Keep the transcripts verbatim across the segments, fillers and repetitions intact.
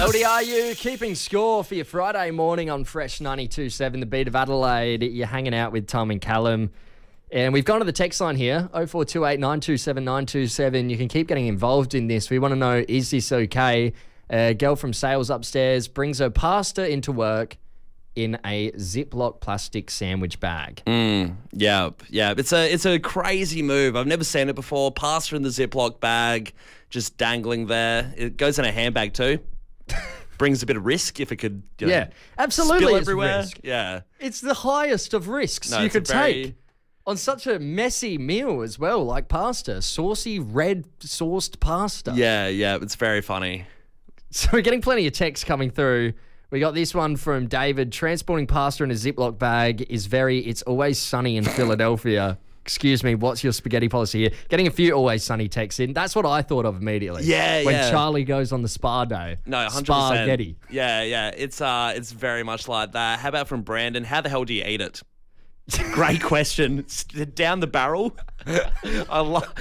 L D R U keeping score for your Friday morning on Fresh ninety-two point seven, the beat of Adelaide. You're hanging out with Tom and Callum. And we've gone to the text line here, oh four two eight, nine two seven, nine two seven. You can keep getting involved in this. We want to know, is this okay? A girl from sales upstairs brings her pasta into work in a Ziploc plastic sandwich bag. Mm, yeah, yeah. It's a it's a crazy move. I've never seen it before. Pasta in the Ziploc bag, just dangling there. It goes in a handbag too. Brings a bit of risk if it could, you know, yeah, absolutely. spill It's everywhere. risk. Yeah, It's the highest of risks No, you it's a could very- take on such a messy meal as well, like pasta, saucy red sauced pasta. yeah, yeah. It's very funny. So we're getting plenty of texts coming through. We got this one from David. Transporting pasta in a Ziploc bag is very, it's always sunny in Philadelphia. Excuse me, what's your spaghetti policy here? Getting a few always sunny texts in. That's what I thought of immediately. Yeah, when yeah. Charlie goes on the spa day. No, one hundred percent. Spaghetti. Yeah, yeah. It's uh, it's very much like that. How about from Brandon? How the hell do you eat it? Great question. It's down the barrel. I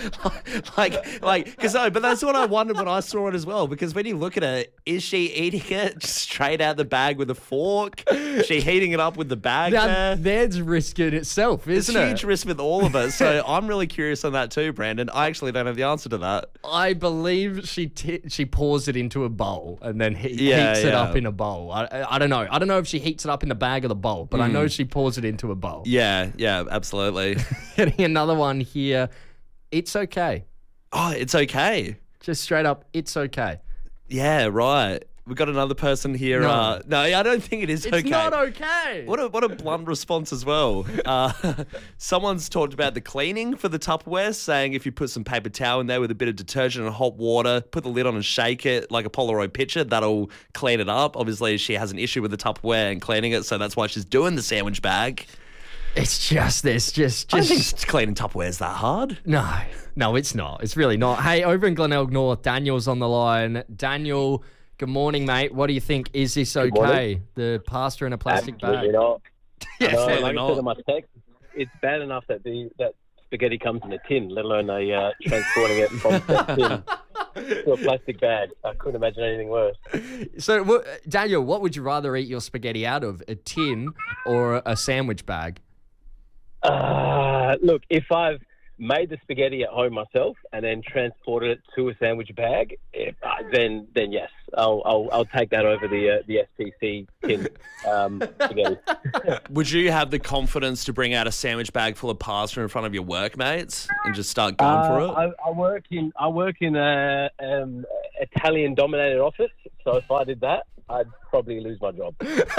love, like, like, because no, but that's what I wondered when I saw it as well. Because when you look at it, is she eating it straight out the bag with a fork? Is she heating it up with the bag Now, there? there's risk in itself, It's isn't it? huge risk with all of it. So I'm really curious on that too, Brandon. I actually don't have the answer to that. I believe she t- she pours it into a bowl and then he- Yeah, heats it yeah. up in a bowl. I, I I don't know. I don't know if she heats it up in the bag or the bowl, but I know she pours it into a bowl. Yeah, yeah, absolutely. Getting another one here. It's okay. Oh, it's okay. Just straight up, it's okay. Yeah, right. We've got another person here. No. Uh, no, I don't think it is It's okay. not okay. What a what a blunt response as well. Uh, someone's talked about the cleaning for the Tupperware, saying if you put some paper towel in there with a bit of detergent and hot water, put the lid on and shake it like a Polaroid picture, that'll clean it up. Obviously, she has an issue with the Tupperware and cleaning it, so that's why she's doing the sandwich bag. It's just this. Just, I don't think just. cleaning Tupperware's that hard. No, no, it's not. It's really not. Hey, over in Glenelg North, Daniel's on the line. Daniel, good morning, mate. What do you think? Is this okay? morning. The pasta in a plastic Absolutely bag? not. Yeah, No, absolutely like I not. said in my text, it's bad enough that the that spaghetti comes in a tin, let alone a uh, transporting it from that tin to a plastic bag. I couldn't imagine anything worse. So, wha- Daniel, what would you rather eat your spaghetti out of? A tin or a sandwich bag? Uh, look, if I've made the spaghetti at home myself and then transported it to a sandwich bag, if, uh, then then yes, I'll I'll, I'll take that over the uh, the S P C tin um, spaghetti. Would you have the confidence to bring out a sandwich bag full of pasta in front of your workmates and just start going Uh, for it? I, I work in I work in a um, Italian dominated office, so if I did that, I'd probably lose my job.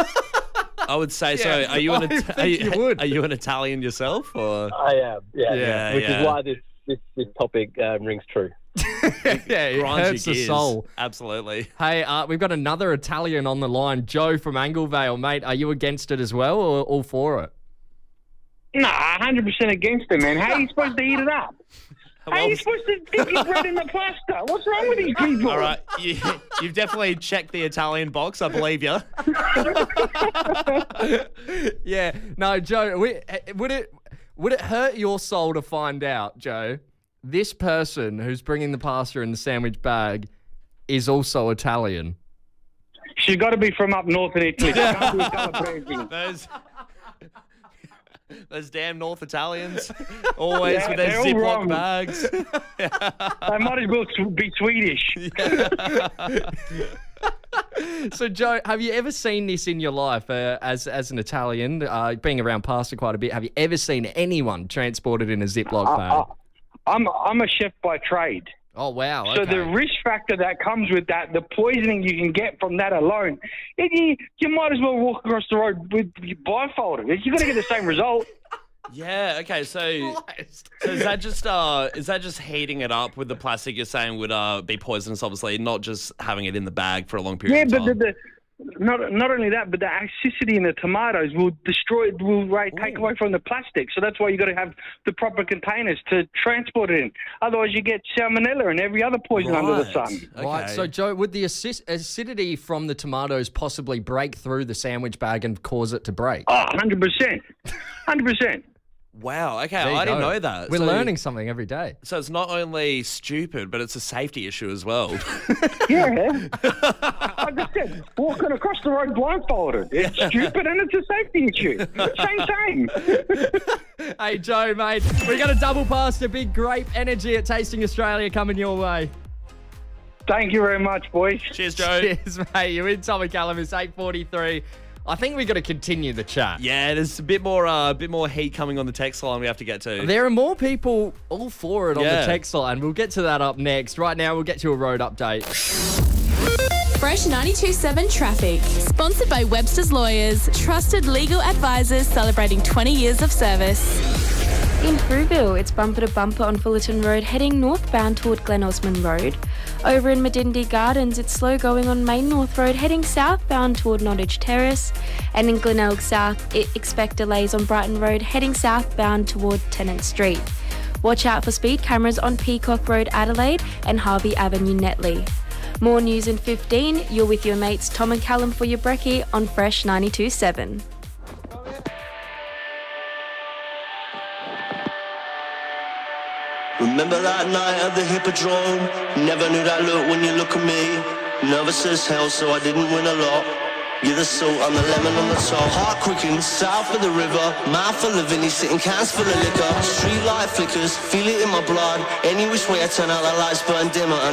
I would say so. Yeah, Are you an I Ita- think are you, you would. Are you an Italian yourself, or I am, yeah, Yeah, which yeah. is why this this, this topic um, rings true. Yeah, it grinds hurts your the gears? soul. Absolutely. Hey, uh, we've got another Italian on the line, Joe from Anglevale. Mate, are you against it as well or all for it? Nah, one hundred percent against it, man. How are you supposed to eat it up? How are Well, you supposed to dip your bread in the pasta? What's wrong with these people? all right, you, you've definitely checked the Italian box. I believe you. Yeah, no, Joe, we, uh, would it would it hurt your soul to find out, Joe, this person who's bringing the pasta in the sandwich bag is also Italian? She's got to be from up north in Italy. She can't be celebrating. Those, those damn North Italians, always Yeah, with their they're all Ziploc wrong. bags. They might as well be Swedish. So, Joe, have you ever seen this in your life uh, as as an Italian, uh, being around pasta quite a bit? Have you ever seen anyone transported in a Ziploc I, bag? I, I'm I'm a chef by trade. Oh, wow. So okay. the risk factor that comes with that, the poisoning you can get from that alone, it, you, you might as well walk across the road with your bifolded. You're going to get the same result. Yeah. Okay. So, so is that just uh is that just heating it up with the plastic? You're saying would uh be poisonous, obviously, not just having it in the bag for a long period Yeah, of but time. the, the not not only that, but the acidity in the tomatoes will destroy, will right, take away from the plastic. So that's why you got to have the proper containers to transport it in. Otherwise, you get salmonella and every other poison under the Right. sun. Right, Okay. so Joe, would the acid- acidity from the tomatoes possibly break through the sandwich bag and cause it to break? Oh, one hundred percent. one hundred percent. Wow. Okay. There you I didn't go. know that. We're So- learning something every day. So it's not only stupid, but it's a safety issue as well. Yeah. I, like I said, walking across the road blindfolded. It's stupid and it's a safety issue. Same, same. Hey, Joe, mate, we got a double pass to Big Grape Energy at Tasting Australia coming your way. Thank you very much, boys. Cheers, Joe. Cheers, mate. You're in Tom and Callum. It's eight forty-three. I think we've got to continue the chat. Yeah, there's a bit more, uh, a bit more heat coming on the text line we have to get to. There are more people all for it on Yeah. the text line. We'll get to that up next. Right now, we'll get to a road update. Fresh ninety-two point seven Traffic. Sponsored by Webster's Lawyers. Trusted legal advisors celebrating twenty years of service. In Frueville, it's bumper to bumper on Fullerton Road heading northbound toward Glen Osmond Road. Over in Medindi Gardens, it's slow going on Main North Road heading southbound toward Nottage Terrace. And in Glenelg South, it expect delays on Brighton Road heading southbound toward Tennant Street. Watch out for speed cameras on Peacock Road Adelaide and Harvey Avenue Netley. More news in fifteen. You're with your mates Tom and Callum for your brekkie on Fresh ninety-two point seven. Remember that night at the Hippodrome? Never knew that look when you look at me. Nervous as hell, so I didn't win a lot. You're the salt, I'm the lemon on the top. Heart quicken, south of the river. Mouth full of Vinny, sitting cans full of liquor. Street light flickers, feel it in my blood. Any which way I turn out, the lights burn dimmer.